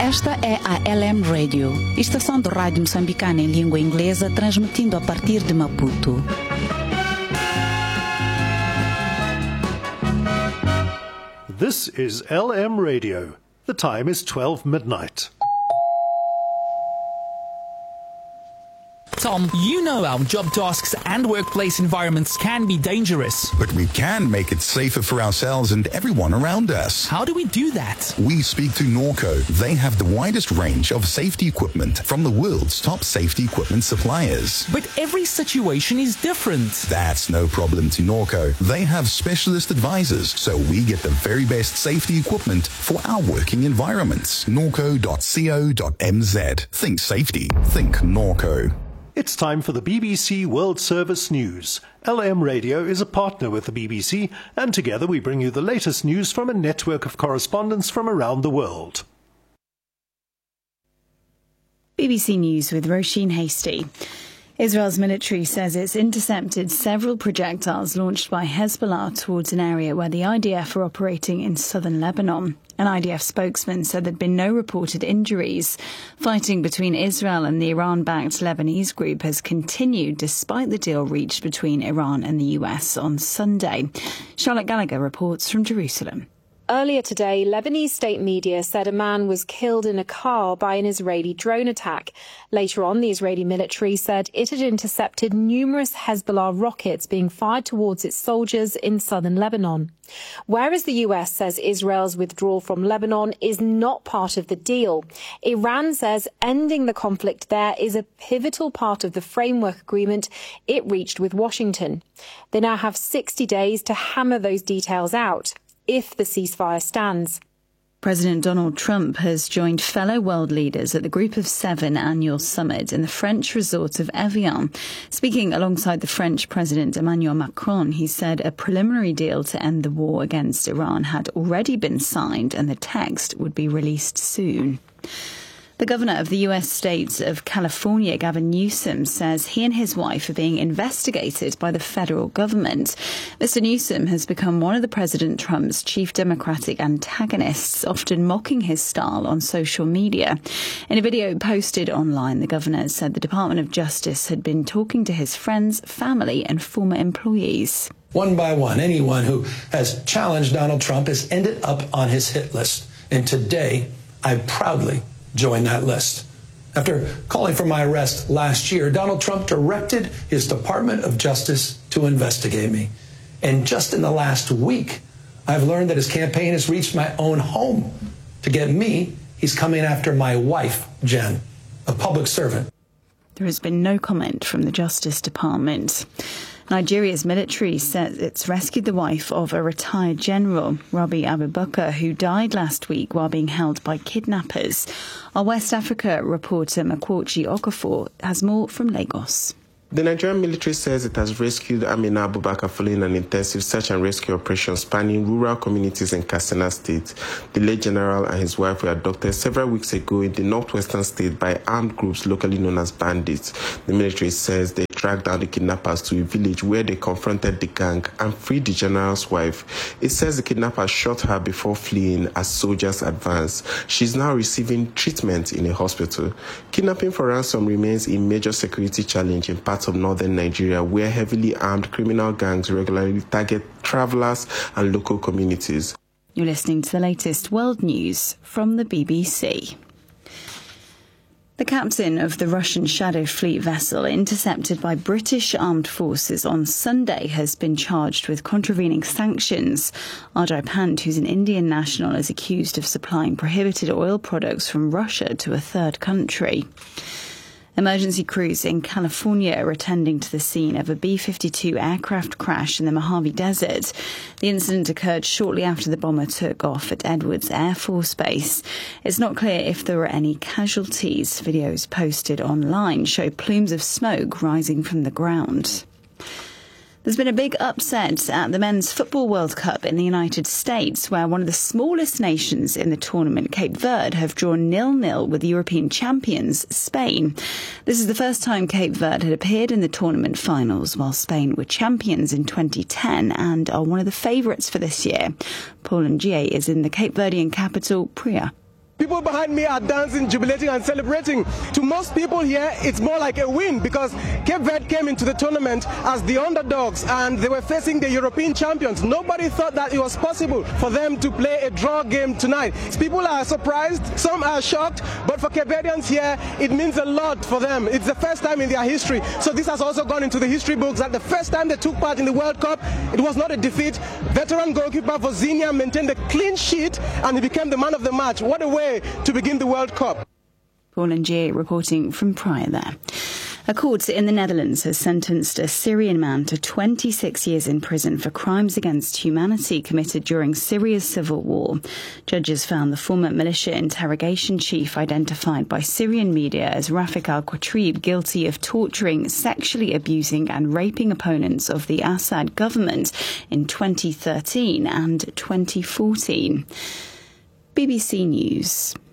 Esta é a LM Radio, estação de rádio moçambicana em língua inglesa, transmitindo a partir de Maputo. This is LM Radio. The time is 12 midnight. Tom, you know our job tasks and workplace environments can be dangerous. But we can make it safer for ourselves and everyone around us. How do we do that? We speak to Norco. They have the widest range of safety equipment from the world's top safety equipment suppliers. But every situation is different. That's no problem to Norco. They have specialist advisors, so we get the very best safety equipment for our working environments. Norco.co.mz. Think safety. Think Norco. It's time for the BBC World Service News. LM Radio is a partner with the BBC, and together we bring you the latest news from a network of correspondents from around the world. BBC News with Roisin Hasty. Israel's military says it's intercepted several projectiles launched by Hezbollah towards an area where the IDF are operating in southern Lebanon. An IDF spokesman said there'd been no reported injuries. Fighting between Israel and the Iran-backed Lebanese group has continued despite the deal reached between Iran and the US on Sunday. Charlotte Gallagher reports from Jerusalem. Earlier today, Lebanese state media said a man was killed in a car by an Israeli drone attack. Later on, the Israeli military said it had intercepted numerous Hezbollah rockets being fired towards its soldiers in southern Lebanon. Whereas the US says Israel's withdrawal from Lebanon is not part of the deal, Iran says ending the conflict there is a pivotal part of the framework agreement it reached with Washington. They now have 60 days to hammer those details out, if the ceasefire stands. President Donald Trump has joined fellow world leaders at the Group of Seven annual summit in the French resort of Evian. Speaking alongside the French President Emmanuel Macron, he said a preliminary deal to end the war against Iran had already been signed and the text would be released soon. The governor of the U.S. state of California, Gavin Newsom, says he and his wife are being investigated by the federal government. Mr. Newsom has become one of the President Trump's chief Democratic antagonists, often mocking his style on social media. In a video posted online, the governor said the Department of Justice had been talking to his friends, family and former employees. One by one, anyone who has challenged Donald Trump has ended up on his hit list. And today, I proudly join that list. After calling for my arrest last year, Donald Trump directed his Department of Justice to investigate me. And just in the last week, I've learned that his campaign has reached my own home. To get me, he's coming after my wife, Jen, a public servant. There has been no comment from the Justice Department. Nigeria's military says it's rescued the wife of a retired general, Rabi Abubakar, who died last week while being held by kidnappers. Our West Africa reporter Makwachi Okafor has more from Lagos. The Nigerian military says it has rescued Amina Abubakar following an intensive search and rescue operation spanning rural communities in Katsina State. The late general and his wife were abducted several weeks ago in the northwestern state by armed groups locally known as bandits. The military says they tracked down the kidnappers to a village where they confronted the gang and freed the general's wife. It says the kidnappers shot her before fleeing as soldiers advanced. She's now receiving treatment in a hospital. Kidnapping for ransom remains a major security challenge in parts of northern Nigeria, where heavily armed criminal gangs regularly target travelers and local communities. You're listening to the latest world news from the BBC. The captain of the Russian Shadow Fleet vessel intercepted by British armed forces on Sunday has been charged with contravening sanctions. Ajay Pant, who's an Indian national, is accused of supplying prohibited oil products from Russia to a third country. Emergency crews in California are attending to the scene of a B-52 aircraft crash in the Mojave Desert. The incident occurred shortly after the bomber took off at Edwards Air Force Base. It's not clear if there were any casualties. Videos posted online show plumes of smoke rising from the ground. There's been a big upset at the Men's Football World Cup in the United States, where one of the smallest nations in the tournament, Cape Verde, have drawn 0-0 with the European champions, Spain. This is the first time Cape Verde had appeared in the tournament finals, while Spain were champions in 2010 and are one of the favourites for this year. Paul Ngie is in the Cape Verdean capital, Praia. People behind me are dancing, jubilating and celebrating. To most people here, it's more like a win because Cape Verde came into the tournament as the underdogs and they were facing the European champions. Nobody thought that it was possible for them to play a draw game tonight. People are surprised, some are shocked, but for Cape Verdeans here, it means a lot for them. It's the first time in their history. So this has also gone into the history books that the first time they took part in the World Cup, it was not a defeat. Veteran goalkeeper Vozinha maintained a clean sheet and he became the man of the match. What a way to begin the World Cup. Paul Ngier reporting from Praia there. A court in the Netherlands has sentenced a Syrian man to 26 years in prison for crimes against humanity committed during Syria's civil war. Judges found the former militia interrogation chief identified by Syrian media as Rafik al-Qatrib guilty of torturing, sexually abusing and raping opponents of the Assad government in 2013 and 2014. BBC News.